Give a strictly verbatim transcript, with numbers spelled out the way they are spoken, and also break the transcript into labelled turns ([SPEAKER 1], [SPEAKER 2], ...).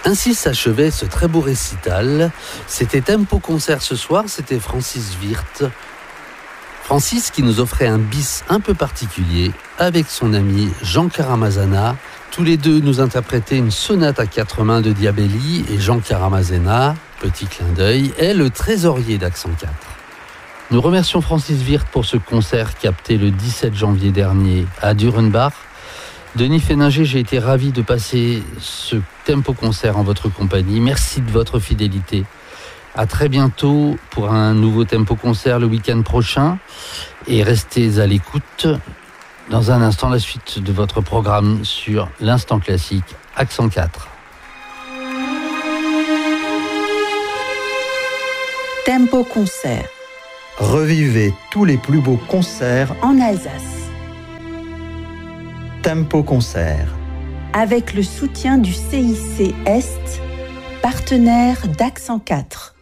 [SPEAKER 1] Ainsi s'achevait ce très beau récital. C'était Tempo Concert ce soir, c'était Francis Wirth. Francis qui nous offrait un bis un peu particulier avec son ami Jean Caramazana. Tous les deux nous interprétaient une sonate à quatre mains de Diabelli et Jean Caramazana, petit clin d'œil, est le trésorier d'Accent quatre. Nous remercions Francis Wirth pour ce concert capté le dix-sept janvier dernier à Durenbach. Denis Féninger, j'ai été ravi de passer ce Tempo Concert en votre compagnie. Merci de votre fidélité. À très bientôt pour un nouveau Tempo Concert le week-end prochain. Et restez à l'écoute. Dans un instant, la suite de votre programme sur l'Instant Classique, Accent quatre.
[SPEAKER 2] Tempo Concert.
[SPEAKER 3] Revivez tous les plus beaux concerts
[SPEAKER 2] en Alsace.
[SPEAKER 3] Tempo Concert.
[SPEAKER 2] Avec le soutien du C I C Est, partenaire d'Accent quatre.